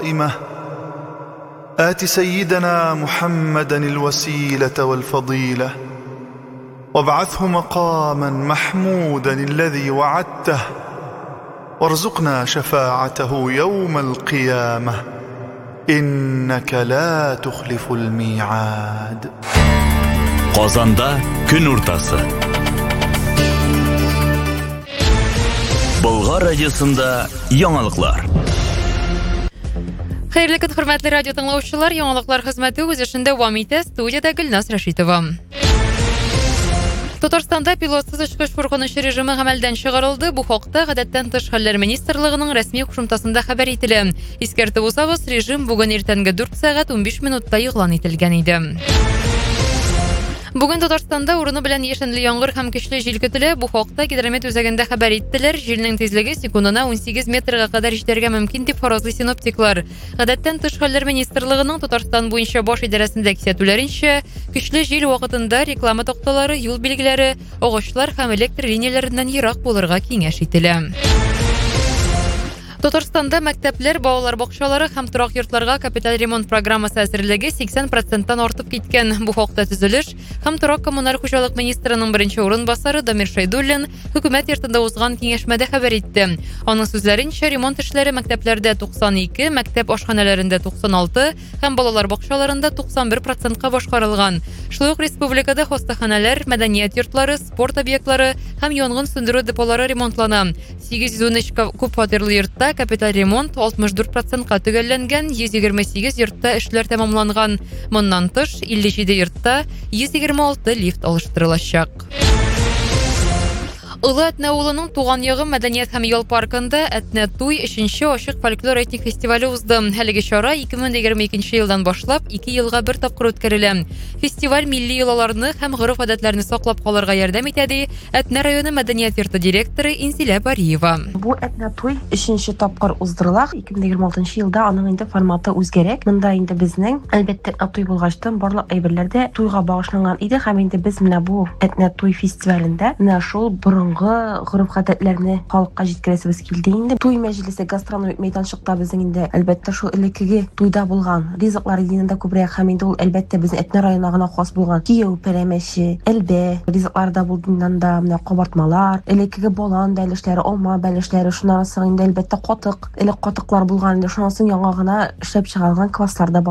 قائمة آت سيدنا محمدا الوسيلة والفضيلة وابعثه مقاما محمودا الذي وعدته وارزقنا شفاعته يوم القيامة إنك لا تخلف الميعاد. Qozonda kun o'rtasi. Bulg'or radiosida yangiliklar. Xayrli kun, hurmatli radio tinglovchilar, yangiliklar xizmati o'z ishida davom etadi. Studiyada Gulnaz Rashidova. Татарстанда пилотсыз uchqish qo'rqinish rejimi amaldan chiqarildi. Bu haqda Гадәттән тыш хәлләр министрлыгының рәсми кушымтасында хәбәр ителә. Искәртеп узабыз, режим бүген иртәнге 4 сәгать 15 минутта игълан ителгән иде. Бүген Татарстанда урыны белән яшенле яңгыр һәм көчле җил көтелә. Бу хакта Гидромет үзәгендә хәбәр иттеләр. Җилнең тизлеге секундына 18 метрга кадәр җитәргә мөмкин дип фаразлый синоптиклар. Гадәттән тыш хәлләр министрлыгының Татарстан буенча баш идарәсендә күрсәтүләренчә, көчле җил вакытында реклама такталары, юл билгеләре, агачлар һәм электр линияләреннән ерак булырга киңәш ителә. Татарстанда мәктәпләр, балалар бакчалары һәм торак йортларга капиталь ремонт программасы әзерлеге 80%-тан артып киткән. Бу хакта төзелеш һәм торак коммуналь хуҗалык министрының беренче орынбасары Дамир Шәйдуллин хөкүмәт йортында узган киңәшмәдә хәбәр итте. Аның сүзләренчә, ремонт эшләре мәктәпләрдә 92, мәктәп ашханәләрендә 96 һәм балалар бакчаларында 91%-ка башкарылган. Шулай ук республикада хастаханәләр, мәдәният йортлары, спорт объектлары һәм янгын сүндерү деполары ремонтлана. 813 күп фатирлы йортта капиталь ремонт 64%-ка төгәлләнгән, 128 йортта эшләр тәмамланган. Моннан тыш 57 йортта 126 лифт алыштырылачак. Улы Әтнә авылының туган ягы мәдәният һәм ял паркында Әтнә туй 3нче ачык фольклор этник фестивале узды. Әлеге чара 2022 елдан башлап 2 елга бер тапкыр үткәрелә. Фестиваль милли йолаларны һәм гореф-гадәтләрне саклап калырга ярдәм итә ди Әтнә районы мәдәният йорты директоры Инзилә Бариева. Бу Әтнә туй 3нче тапкыр уздырыла. 2026 елда аның инде форматы үзгәрәк. Монда инде безнең әлбәттә туй булгачтан барлык әйберләрдә туйга багышланган иде һәм инде без менә бу Әтнә туй фестивалендә менә шул гореф-гадәтләрне халыкка җиткерәсебез килде инде. Туй мәҗлесе гастрономик мәйданчыкта безнең инде әлбәттә шул элеккеге туйда булган ризыклар янында күбрәк һәм инде ул әлбәттә безнең Әтнә районына гына хас булган кияү пәрәмәче, әлбә ризыкларда булдыннан да менә кабартмалар, элеккеге балан бәлешләре, алма бәлешләре, шуннан соң инде әлбәттә катык, элек катыклар булган инде, шуннан соң яңа гына эшләп чыгарылган кваслар да